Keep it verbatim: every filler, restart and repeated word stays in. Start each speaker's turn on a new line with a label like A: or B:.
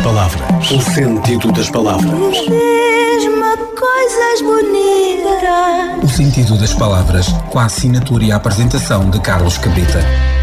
A: palavras. O sentido das palavras.
B: Diz-me coisas bonitas.
C: O sentido das palavras, com a assinatura e a apresentação de Carlos Cabrita.